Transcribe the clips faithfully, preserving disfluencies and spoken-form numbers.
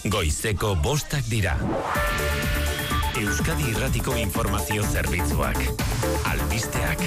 Goizeko bostak dira. Euskadi Irratiko Informazio Zerbitzuak. Albisteak.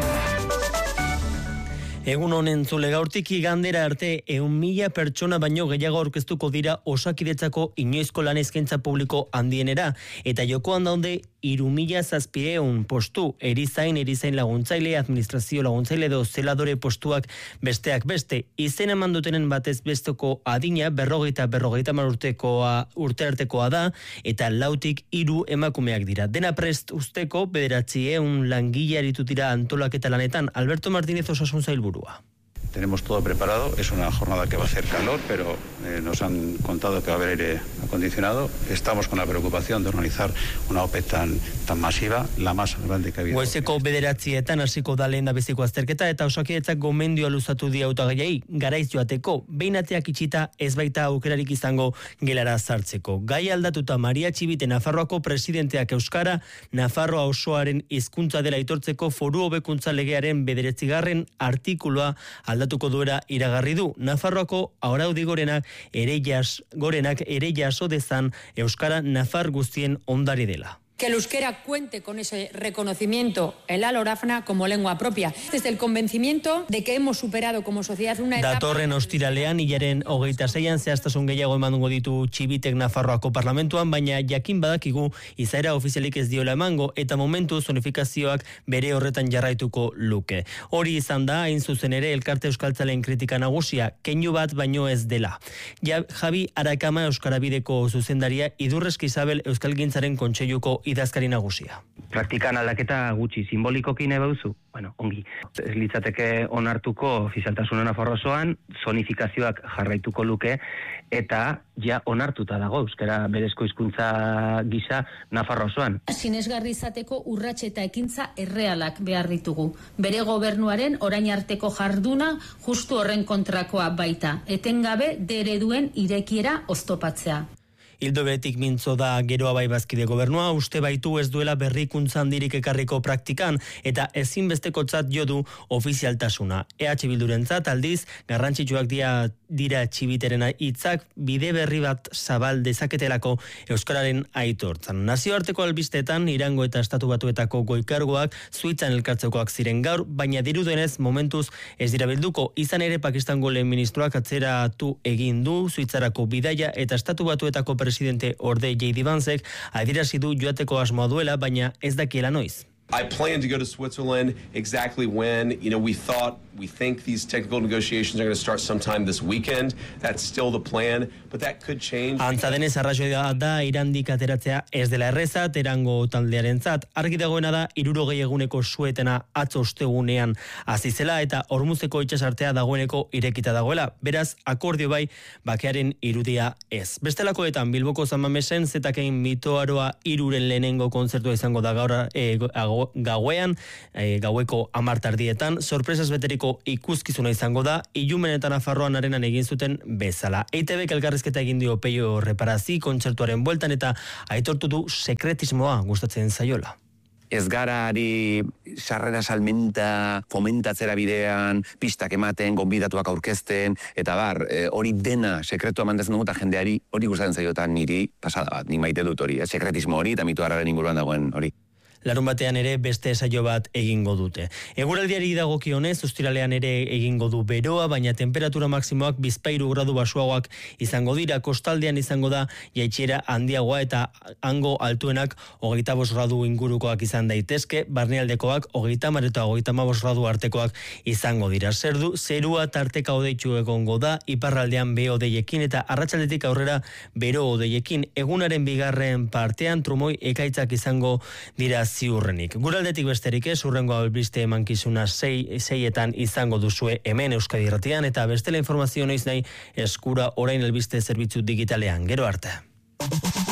Egun honen zule gaurtik igandera arte ehun mila pertsona baino gehiago aurkeztuko dira Osakidetzako inoizko lan eskaintza publiko handienera, eta jokoan daude hiru mila zazpiehun postu, erizain, erizain laguntzaile, administrazio laguntzaile edo zeladore postuak besteak beste. Izen eman dutenen batez besteko adina berrogeita berrogeita hamar urtekoa urte artekoa da, eta lautik hiru emakumeak dira. Dena prest usteko bederatziehun langile aritu dira antolaketa lanetan. Alberto Martínez, Osasun Sailburua. Tenemos todo preparado, es una jornada que va a hacer calor, pero eh, nos han contado que va a haber aire acondicionado. Estamos con la preocupación de organizar una O P E tan, tan masiva, la más grande que ha habido. Goizeko bederatzietan hasiko da lehen dabeziko azterketa, eta Osakidetzak gomendioa luzatu die hautagaiei garaiz joateko, behin ateak itxita ez baita aukerarik izango gelara sartzeko. Gai aldatuta Maria Txibite Nafarroako presidenteak euskara, Nafarroa osoaren hizkuntza dela aitortzeko foru hobekuntza legearen bederatzigarren artikulua aldatuko duera iragarri du. Nafarroako araudi gorenak ere jas, gorenak ere jaso dezan euskara Nafar guztien ondari dela. Que el euskera cuente con ese reconocimiento en la LORAFNA como lengua propia. Desde el convencimiento de que hemos superado como sociedad una etapa... Datorren ostiralean, hilaren hogeita zeian zehaztasun gehiago emango ditu Txibitek Nafarroako parlamentuan, baina jakin badakigu izaera ofizialik ez diola emango, eta momentu zonifikazioak bere horretan jarraituko luke. Hori izan da, hain zuzen ere, elkarte euskaltzalen kritika nagusia, keinu bat baino ez dela. Ja, Javi Arakama Euskarabideko zuzendaria, Idurrezki Isabel Euskalgintzaren Kontseiluko idazkari nagusia. Praktikan aldaketa gutxi simbolikoki nahi bauzu? Bueno, ongi. Ez litzateke onartuko ofizialtasuna Nafarroa osoan, zonifikazioak jarraituko luke, eta ja onartuta dago euskara berezko hizkuntza gisa Nafarroa osoan. Sinesgarri izateko urrats eta ekintza errealak behar ditugu. Bere gobernuaren orain arteko jarduna justu horren kontrakoa baita. Etengabe de ereduen irekiera oztopatzea. Hildo beretik mintzo da geroa bai bazkide gobernua, uste baitu ez duela berrikuntza handirik ekarriko praktikan, eta ezinbestekotzat jo du ofizialtasuna. E H Bildurentzat aldiz, garrantzitsuak dira, dira Txibiteren hitzak bide berri bat zabal dezaketelako euskararen aitortzan. Nazioarteko albistetan, Irango eta Estatu Batuetako goikargoak Suitzan elkartzekoak ziren gaur, baina dirudenez momentuz ez dira bilduko. Izan ere Pakistango lehen ministroak atzeratu egin du Suitzarako bidaia, eta Estatu Batuetako presidente orde J D Vancek adierazi du joateko asmoa duela, baina ez dakiela noiz. I plan to go to Switzerland. Exactly when, you know, we thought, we think these technical negotiations are going to start sometime this weekend. That's still the plan, but that could change. Antza denez arrazoia da Irandik ateratzea ez dela erreza, Terango taldearentzat. Argi dagoena da hirurogei eguneko suetena atzo ostegunean hasi zela, eta Hormuzeko itsasartea dagoeneko irekita dagoela. Beraz, akordio bai, bakearen irudia ez. Bestelakoetan Bilboko San Mamesen Zetakein mitoaroa hiruren lehenengo kontzertua izango da gaur e, gauean, e, gaueko hamar tardietan, sorpresas beteriko ikuskizuna izango da, Ilumen eta Nafarroan arenan egin zuten bezala. E I T Bek elkarrizketa egin dio Peio Reparazi kontzertuaren bueltan, eta aitortu du sekretismoa gustatzen zaiola. Ez gara ari sarrera salmenta fomentatzera bidean, pistak ematen, gonbidatuak aurkezten, eta bar, e, hori dena sekretua mantezen dugu, eta jendeari hori gustatzen zaiotan niri pasada bat, nik maite dut hori, eh? Sekretismo hori, eta mitoarraren inguruan dagoen hori. Larun batean ere beste saio bat egingo dute. Eguraldiari dagokionez, ostiralean ere egingo du beroa, baina temperatura maksimoak bizpahiru gradu basuagoak izango dira, kostaldean izango da jaitsiera handiagoa, eta hango altuenak hogeita bost gradu ingurukoak izan daitezke, barnealdekoak hogeita hamar eta hogeita hamabost gradu artekoak izango dira. Zerdu, zerua tarteka hodeitsu egongo da, iparraldean beho odeiekin, eta arratsaldetik aurrera bero odeiekin. Egunaren bigarren partean trumoi ekaitzak izango dira ziurrenik. Guraldetik besterik ez, urrengo albiste emankizuna sei, seietan izango duzue hemen Euskadi Irratian, eta bestela informazio noiz nahi eskura orain albiste zerbitzu digitalean. Gero arte.